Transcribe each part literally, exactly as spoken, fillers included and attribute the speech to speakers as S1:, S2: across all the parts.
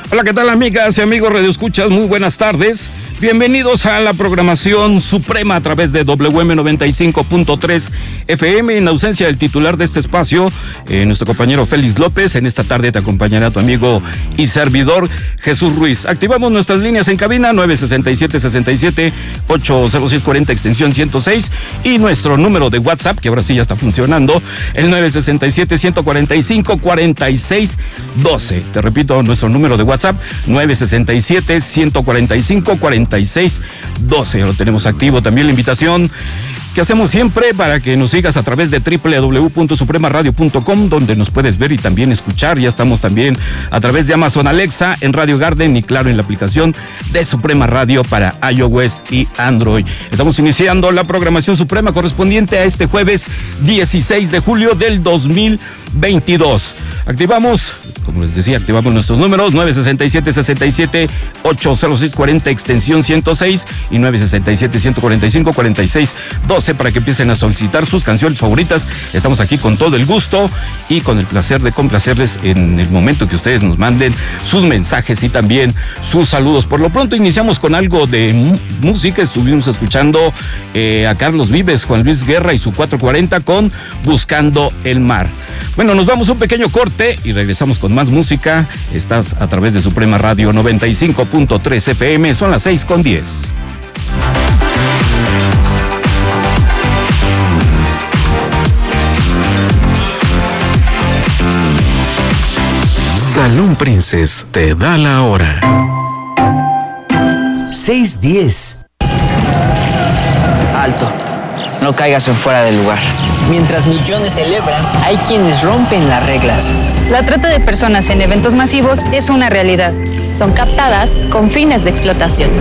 S1: Hola, ¿qué tal, amigas y amigos radioescuchas? Muy buenas tardes. Bienvenidos a la programación suprema a través de W M noventa y cinco punto tres F M. En ausencia del titular de este espacio, eh, nuestro compañero Félix López, en esta tarde te acompañará tu amigo y servidor Jesús Ruiz. Activamos nuestras líneas en cabina nueve sesenta y siete, sesenta y siete, ocho cero seis cuarenta, extensión ciento seis, y nuestro número de WhatsApp, que ahora sí ya está funcionando, el nueve sesenta y siete, ciento cuarenta y cinco, cuarenta y seis doce. Te repito, nuestro número de WhatsApp, nueve sesenta y siete, ciento cuarenta y cinco, cuarenta y seis doce. Lo tenemos activo. También la invitación que hacemos siempre para que nos sigas a través de doble u doble u doble u punto suprema radio punto com, donde nos puedes ver y también escuchar. Ya estamos también a través de Amazon Alexa, en Radio Garden y claro, en la aplicación de Suprema Radio para iOS y Android. Estamos iniciando la programación suprema correspondiente a este jueves dieciséis de julio del dos mil veintidós. Activamos, como les decía, activamos nuestros números nueve sesenta y siete, sesenta y siete, ocho cero seis cuarenta, extensión ciento seis, y nueve sesenta y siete, ciento cuarenta y cinco, cuarenta y seis doce para que empiecen a solicitar sus canciones favoritas. Estamos aquí con todo el gusto y con el placer de complacerles en el momento que ustedes nos manden sus mensajes y también sus saludos. Por lo pronto iniciamos con algo de m- música. Estuvimos escuchando eh, a Carlos Vives, Juan Luis Guerra y su cuatrocientos cuarenta con Buscando el Mar. Bueno, nos vamos a un pequeño corte y regresamos con más música. Estás a través de Suprema Radio noventa y cinco punto tres F M. Son las seis con diez.
S2: Salón Princess te da la hora.
S3: seis diez.
S4: Alto. No caigas en fuera del lugar. Mientras millones celebran, hay quienes rompen las reglas.
S5: La trata de personas en eventos masivos es una realidad.
S6: Son captadas con fines de explotación.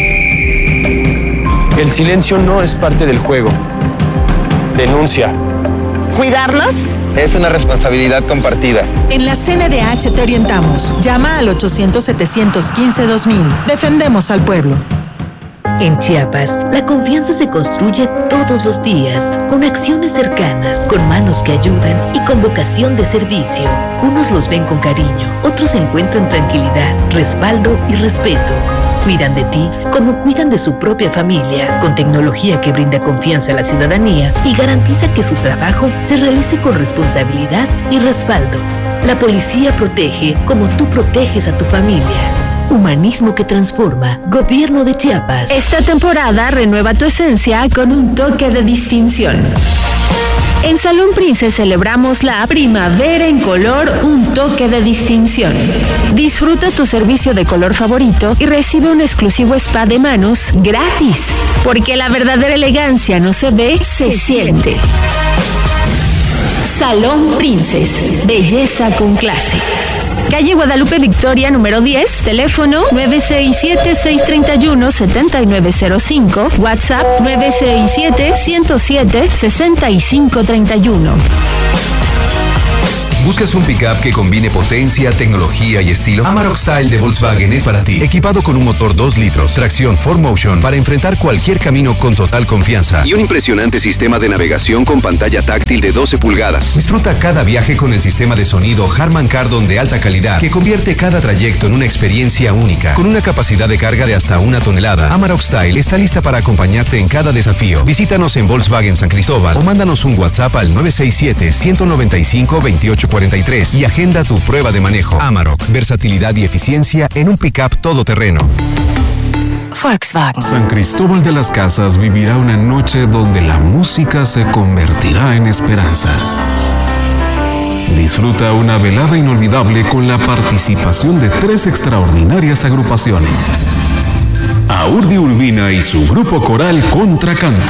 S7: El silencio no es parte del juego. Denuncia.
S6: ¿Cuidarnos?
S7: Es una responsabilidad compartida.
S8: En la C N D H te orientamos. Llama al ochocientos, setecientos quince, dos mil. Defendemos al pueblo.
S9: En Chiapas, la confianza se construye todos los días, con acciones cercanas, con manos que ayudan y con vocación de servicio. Unos los ven con cariño, otros encuentran tranquilidad, respaldo y respeto. Cuidan de ti como cuidan de su propia familia, con tecnología que brinda confianza a la ciudadanía y garantiza que su trabajo se realice con responsabilidad y respaldo. La policía protege como tú proteges a tu familia. Humanismo que transforma. Gobierno de Chiapas.
S10: Esta temporada renueva tu esencia con un toque de distinción. En Salón Princess celebramos la primavera en color, un toque de distinción. Disfruta tu servicio de color favorito y recibe un exclusivo spa de manos gratis, porque la verdadera elegancia no se ve, se siente. Salón Princess, belleza con clase. Calle Guadalupe Victoria, número diez, teléfono nueve seis siete, seis tres uno, siete nueve cero cinco, WhatsApp nueve seis siete, uno cero siete, seis cinco tres uno.
S11: ¿Buscas un pickup que combine potencia, tecnología y estilo? Amarok Style de Volkswagen es para ti. Equipado con un motor dos litros, tracción cuatro motion para enfrentar cualquier camino con total confianza y un impresionante sistema de navegación con pantalla táctil de doce pulgadas. Disfruta cada viaje con el sistema de sonido Harman Kardon de alta calidad que convierte cada trayecto en una experiencia única. Con una capacidad de carga de hasta una tonelada, Amarok Style está lista para acompañarte en cada desafío. Visítanos en Volkswagen San Cristóbal o mándanos un WhatsApp al nueve seis siete, uno nueve cinco, veintiocho cuarenta y tres y agenda tu prueba de manejo. Amarok, versatilidad y eficiencia en un pickup todoterreno.
S6: Volkswagen.
S2: San Cristóbal de las Casas vivirá una noche donde la música se convertirá en esperanza. Disfruta una velada inolvidable con la participación de tres extraordinarias agrupaciones. Aurdi Urbina y su grupo coral Contracanto.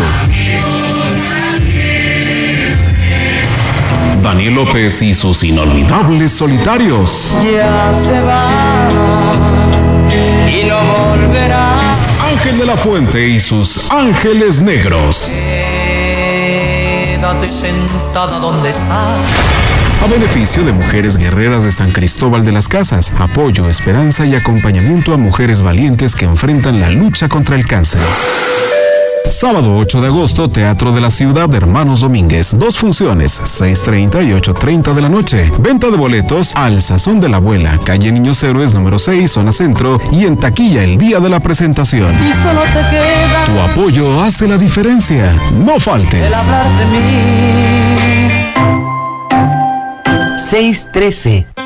S2: Daniel López y sus inolvidables solitarios.
S12: Ya se va y no volverá.
S2: Ángel de la Fuente y sus Ángeles Negros.
S12: Quédate sentada donde estás.
S2: A beneficio de mujeres guerreras de San Cristóbal de las Casas. Apoyo, esperanza y acompañamiento a mujeres valientes que enfrentan la lucha contra el cáncer. Sábado ocho de agosto, Teatro de la Ciudad de Hermanos Domínguez. Dos funciones, seis treinta y ocho treinta de la noche. Venta de boletos al Sazón de la Abuela, calle Niños Héroes número seis, zona centro, y en taquilla el día de la presentación.
S12: Y solo te queda
S2: Tu apoyo hace la diferencia. No faltes.
S12: el hablar de mí.
S3: seis trece.